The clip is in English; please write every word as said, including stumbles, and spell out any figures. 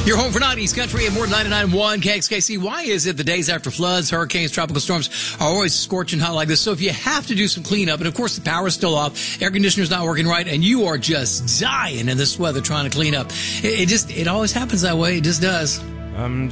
Your home for nineties country at more than ninety-nine point one K X K C. Why is it the days after floods, hurricanes, tropical storms are always scorching hot like this? So if you have to do some cleanup, and of course the power is still off, air conditioner's not working right, and you are just dying in this weather trying to clean up, it, it just, it always happens that way. It just does. I'm